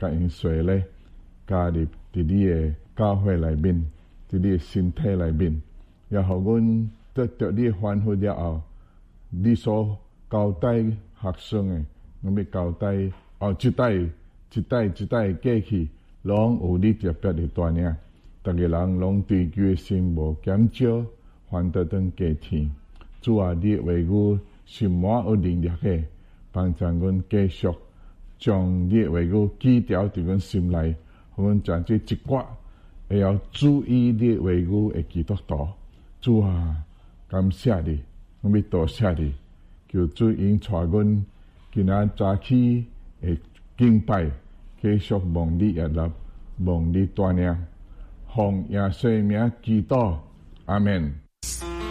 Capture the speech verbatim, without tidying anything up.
甲因随咧加入伫你诶教会内面，伫你诶身体内面，也互阮得到你诶吩咐了后，你所交代学生诶，阮要交代后一代、一代、一代过去，拢有你特别诶带领。逐个人拢追求诶心无减少，反倒转加添。主啊，你诶话语是满有能力诶，帮助阮继续将你诶话语记条伫阮心内，互阮将这一挂会晓注意你诶话语诶基督徒。主啊，感谢你，阮要多谢你，求主因带阮今仔早起会敬拜，继续望你悦纳，望你带领，奉耶稣名祈祷，阿门。